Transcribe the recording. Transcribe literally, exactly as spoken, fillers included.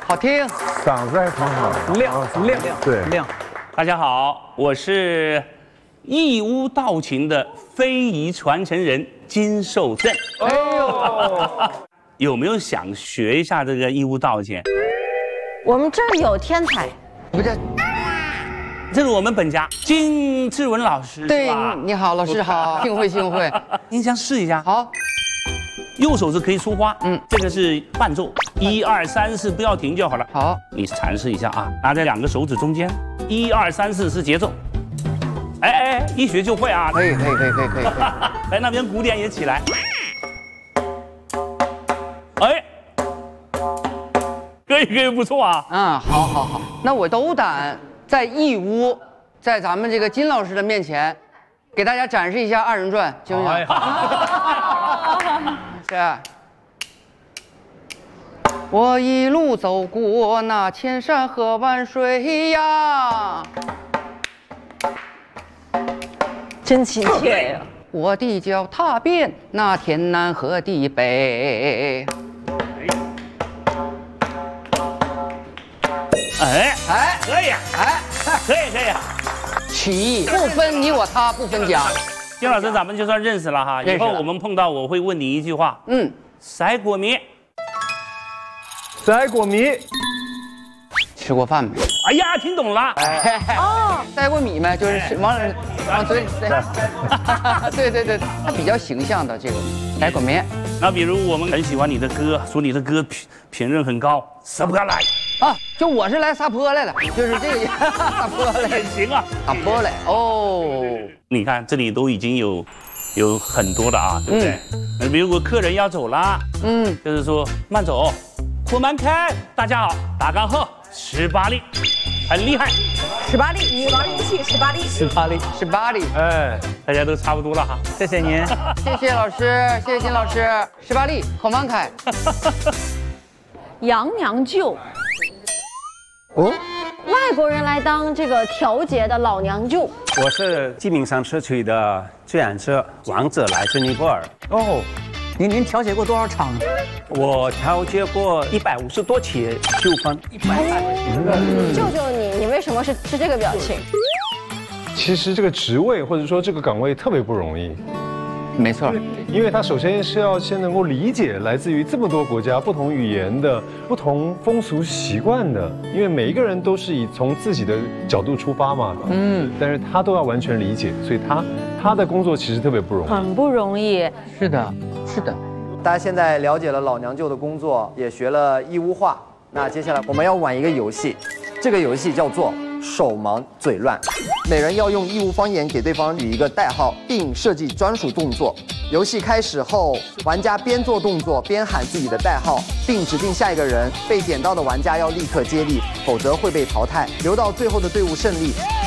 好听， 嗓子还挺好， 亮亮对亮。 大家好，我是义乌道琴的非遗传承人金寿镇。 哎呦， 有没有想学一下这个义乌道琴？ 我们这儿有天才， 不是， 这是我们本家金志文老师， 对是吧， 你好，老师好，幸会幸会。 您想试一下？ 好， 右手是可以出花， 嗯嗯，这个是伴奏，一二三四，不要停就好了。 好， 你尝试一下啊，拿在两个手指中间，一二三四是节奏。哎哎，一学就会啊！ 可以可以可以可以可以。 来，那边鼓点也起来。哎，可以可以，不错啊。 嗯，好好好，那我斗胆在义乌，在咱们这个金老师的面前，给大家展示一下二人转，行不行？是。我一路走过那千山和万水呀， 真亲切呀！ 我的脚踏遍那天南和地北。 哎哎可以， 哎， 可以可以。 曲艺不分你我他，不分家。 金老师，咱们就算认识了哈。 认识了以后我们碰到，我会问你一句话： 嗯， 赛果迷。 赛果迷， 吃过饭没？ 哎呀，听懂了。 哦，塞过米没？就是往往嘴里塞。对对对，它比较形象的这个塞果面那比如我们很喜欢你的歌，说你的歌品品认很高，舍不得来。 啊，就我是来撒泼来的，就是这个撒泼来， 行啊， 撒泼来哦。 你看这里都已经有有很多了啊，对不对？嗯，比如果客人要走了， 嗯， 就是说慢走，或慢开。大家好，大家好，十八里，很厉害， 十八粒，你玩游戏十八粒， 十八粒， 十八粒， 哎， 大家都差不多了哈。 谢谢您。 谢谢老师，谢谢金老师。十八粒，口慢开。 杨娘舅， 哦， 外国人来当这个调节的老娘舅。 我是鸡鸣山社区的志愿者王者，来自尼泊尔。 哦，您您调解过多少场？ 我调解过一百五十多起纠纷，一百八十起。 救救你！你为什么是是这个表情？ 其实这个职位或者说这个岗位特别不容易， 没错， 因为他首先是要先能够理解来自于这么多国家、不同语言的、不同风俗习惯的，因为每一个人都是以从自己的角度出发嘛，嗯，但是他都要完全理解，所以他他的工作其实特别不容易， 很不容易。 是的，是的。 大家现在了解了老娘舅的工作，也学了义乌话。那接下来我们要玩一个游戏，这个游戏叫做手忙嘴乱。每人要用义乌方言给对方取一个代号，并设计专属动作。游戏开始后，玩家边做动作边喊自己的代号，并指定下一个人。被点到的玩家要立刻接力，否则会被淘汰。留到最后的队伍胜利。